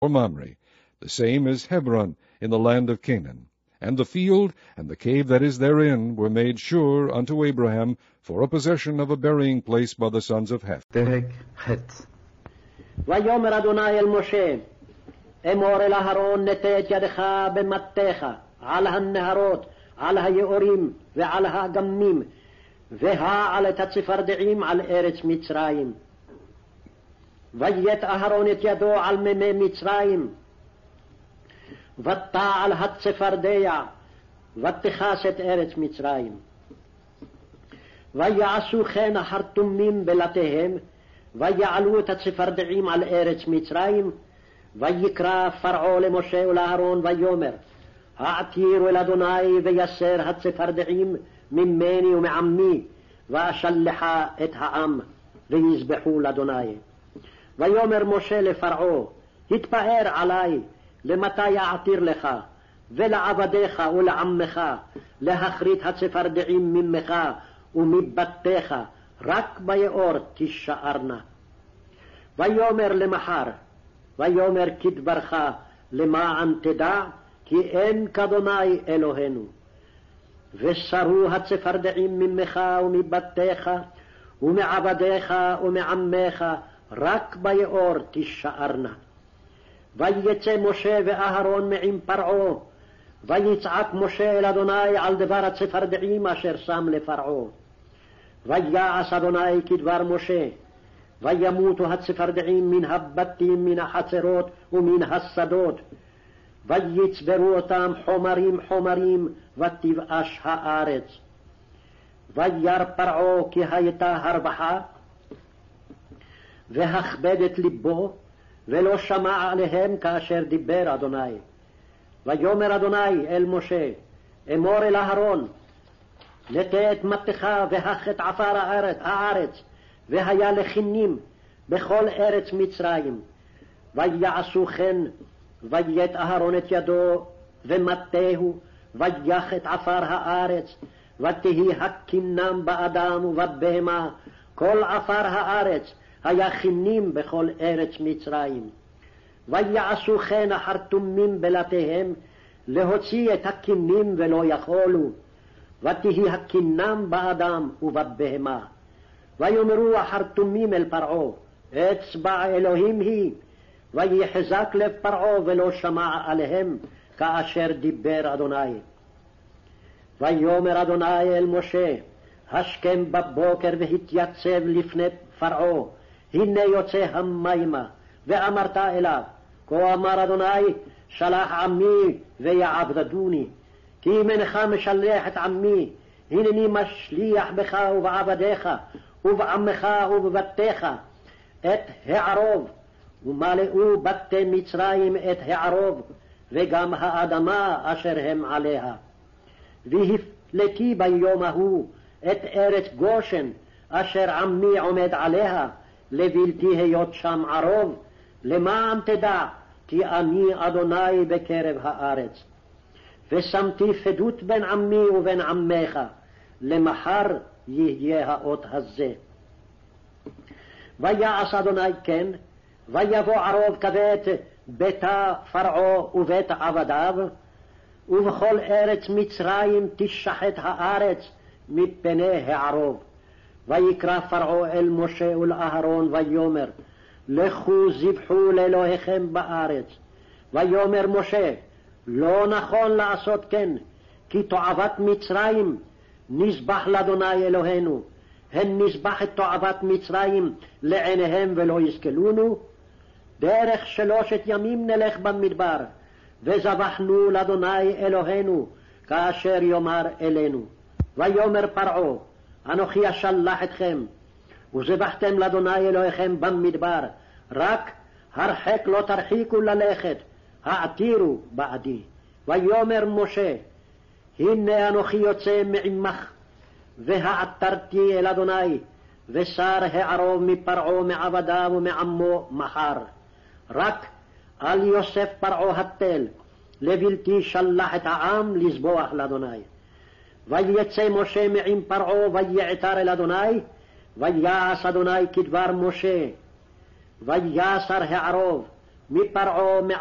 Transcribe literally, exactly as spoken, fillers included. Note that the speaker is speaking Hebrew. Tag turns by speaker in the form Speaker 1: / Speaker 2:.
Speaker 1: for Mamre. The same is Hebron in the land of Canaan. And the field and the cave that is therein were made sure unto Abraham for a possession of a burying place by the sons of Heth.
Speaker 2: פרק ח'
Speaker 3: ויאמר אדוני אל משה, אמור אל אהרון, נטה את ידך במטתך על הנהרות, על היאורים ועל האגמים, והעל את הצפרדעים על ארץ מצרים. ויית אהרון את ידו על מימי מצרים, ותעל הצפרדע, ותכס את ארץ מצרים. ויעשו כן החרטומים בלתיהם, ויעלו את הצפרדעים על ארץ מצרים. ויקרא פרעה למשה ולאהרון ויאמר, העתירו אל אדוני ויסר הצפרדעים ממני ומעמי, ואשלחה את העם ויזבחו לאדוני. ויאמר משה לפרעה, התפאר עלי, למתי אעתיר לך ולעבדיך ולעמך להכרית הצפרדעים ממך ומבתיך, רק ביאור תישארנה. ויאמר למחר, ויאמר כדברך, למען תדע כי אין כאדוני אלוהינו. וסרו הצפרדעים ממך ומבתיך ומעבדיך ומעמך, רק ביאור תישארנה. ויצא משה ואהרון מעם פרעה, ויצעק משה אל אדוני על דבר הצפרדעים אשר שם לפרעה. ויעש אדוני כדבר משה, וימותו הצפרדעים מן הבתים, מן החצרות ומן השדות, ויצברו אותם חומרים חומרים, ותבאש הארץ. וירא פרעה כי הייתה הרווחה, והכבד את ליבו, ולא שמע עליהם כאשר דיבר אדוני. ויאמר אדוני אל משה, אמור אל אהרון, נטה את מטתך והך את עפר הארץ, הארץ והיה לכינים בכל ארץ מצרים. ויעשו כן, ויית אהרון את ידו ומטהו, ויח את עפר הארץ, ותהי הכינם באדם ובבהמה, כל עפר הארץ היה כינים בכל ארץ מצרים. ויעשו כן החרטומים בלתיהם, להוציא את הכינים ולא יכולו, ותהי הכינם באדם ובבהמה. ויאמרו החרטומים אל פרעה, אצבע אלוהים היא, ויחזק לב פרעה ולא שמע עליהם כאשר דיבר אדוני. ויאמר אדוני אל משה, השכם בבוקר והתייצב לפני פרעה, הנה יוצא המימה, ואמרת אליו, כה אמר אדוני, שלח עמי ויעבדוני, כי אם אינך משלח את עמי, הנני משליח בך ובעבדיך ובעמך ובבתיך את הערוב, ומלאו בתי מצרים את הערוב, וגם האדמה אשר הם עליה. והפלתי ביום ההוא את ארץ גושן אשר עמי עומד עליה, לבלתי היות שם ערוב, למען תדע כי אני אדוני בקרב הארץ. ושמתי פדות בין עמי ובין עמך, למחר יהיה האות הזה. ויעש אדוני כן, ויבוא ערוב כבית ביתה פרעה ובית עבדיו, ובכל ארץ מצרים תשחט הארץ מפני הערוב. ויקרא פרעה אל משה ולאהרון ויאמר, לכו זבחו לאלוהיכם בארץ. ויאמר משה, לא נכון לעשות כן, כי תועבת מצרים נזבח לאדוני אלוהינו, הן נזבח את תועבת מצרים לעיניהם ולא יסכלונו. דרך שלושת ימים נלך במדבר, וזבחנו לאדוני אלוהינו כאשר יאמר אלינו. ויאמר פרעה, אנוכי אשלח אתכם, וזבחתם לאדוני אלוהיכם במדבר, רק הרחק לא תרחיקו ללכת, העתירו בעדי. ויאמר משה, הנה אנוכי יוצא מעמך, והעתרתי אל אדוני, ושר הערוב מפרעה מעבדיו ומעמו מחר. רק על יוסף פרעה התל, לבלתי שלח את העם לזבוח לאדוני. ויצא משה מעם פרעה ויעתר אל אדוני, ויעש אדוני כדבר משה. ויסר הערוב מפרעה,